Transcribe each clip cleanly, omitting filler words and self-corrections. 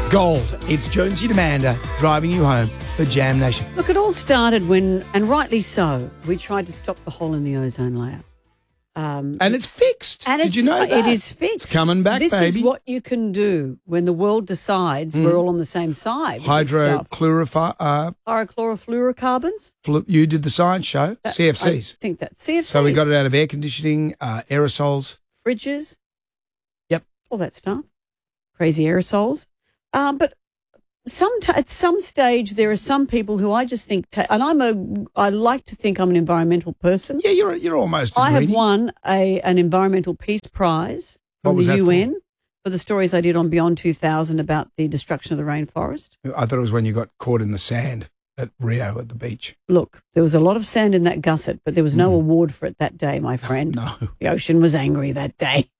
Gold. It's Jonesy and Amanda driving you home for Jam Nation. Look, it all started when, and rightly so, we tried to stop the hole in the ozone layer. And it's fixed. And Did you know that? It is fixed. It's coming back, this baby. This is what you can do when the world decides we're all on the same side. Hydrochlorofluorocarbons. You did the science show, CFCs. I think that. CFCs. So we got it out of air conditioning, aerosols. Fridges. Yep. All that stuff. Crazy aerosols. But at some stage there are some people who I just think, and I like to think I'm an environmental person. Yeah, you're almost. I have won an environmental peace prize from the UN for the stories I did on Beyond 2000 about the destruction of the rainforest. I thought it was when you got caught in the sand at Rio at the beach. Look, there was a lot of sand in that gusset, but there was no award for it that day, my friend. No. The ocean was angry that day.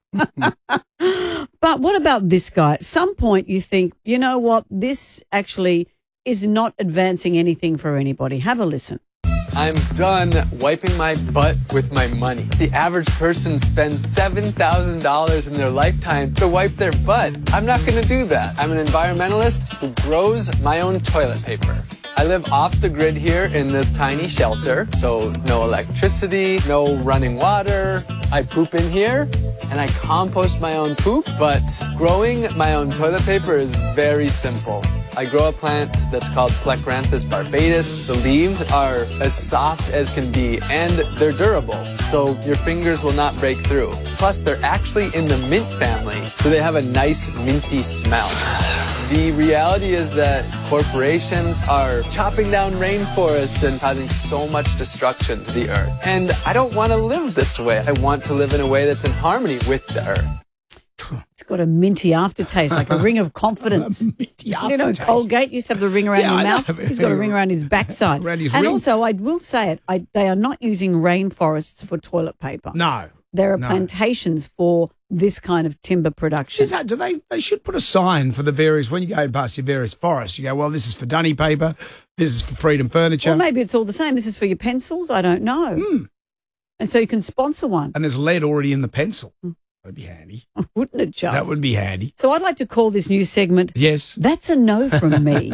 But what about this guy? At some point you think, you know what, this actually is not advancing anything for anybody. Have a listen. I'm done wiping my butt with my money. The average person spends $7,000 in their lifetime to wipe their butt. I'm not going to do that. I'm an environmentalist who grows my own toilet paper. I live off the grid here in this tiny shelter, so no electricity, no running water. I poop in here, and I compost my own poop, but growing my own toilet paper is very simple. I grow a plant that's called Plecranthus barbatus. The leaves are as soft as can be, and they're durable, so your fingers will not break through. Plus, they're actually in the mint family, so they have a nice minty smell. The reality is that corporations are chopping down rainforests and causing so much destruction to the earth. And I don't want to live this way. I want to live in a way that's in harmony with the earth. It's got a minty aftertaste, like a ring of confidence. Minty You know, aftertaste. Colgate used to have the ring around Yeah, your I mouth. know. He's got a ring around his backside. Around his and ring. also, I will say it, they are not using rainforests for toilet paper. No. There are No. plantations for this kind of timber production. Is that, they should put a sign for the various, when you go past your various forests, you go, well, this is for Dunny paper, this is for Freedom Furniture. Well, maybe it's all the same. This is for your pencils. I don't know. And so you can sponsor one. And there's lead already in the pencil. That'd be handy. Wouldn't it just? That would be handy. So I'd like to call this new segment, Yes. That's a No from Me.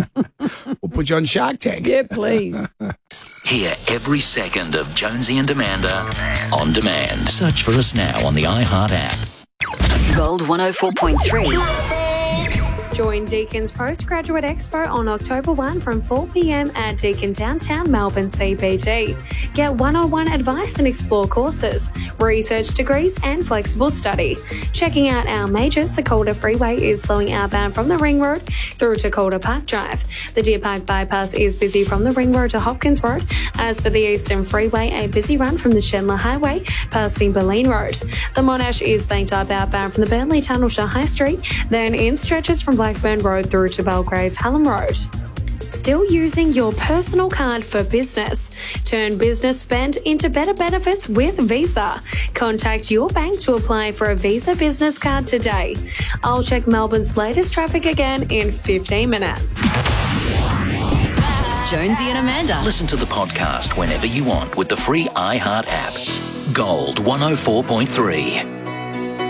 We'll put you on Shark Tank. Yeah, please. Hear every second of Jonesy and Amanda on demand. Search for us now on the iHeart app. Gold 104.3. Join Deacon's Postgraduate Expo on October 1 from 4 p.m. at Deakin Downtown Melbourne CBD. Get one-on-one advice and explore courses, research degrees and flexible study. Checking out our majors, the Calder Freeway is slowing outbound from the Ring Road through to Calder Park Drive. The Deer Park Bypass is busy from the Ring Road to Hopkins Road. As for the Eastern Freeway, a busy run from the Chandler Highway passing Berlin Road. The Monash is banked up outbound from the Burnley Tunnel to High Street, then in stretches from Blackburn Road through to Belgrave Hallam Road. Still using your personal card for business? Turn business spend into better benefits with Visa. Contact your bank to apply for a Visa business card today. I'll check Melbourne's latest traffic again in 15 minutes. Jonesy and Amanda. Listen to the podcast whenever you want with the free iHeart app. Gold 104.3.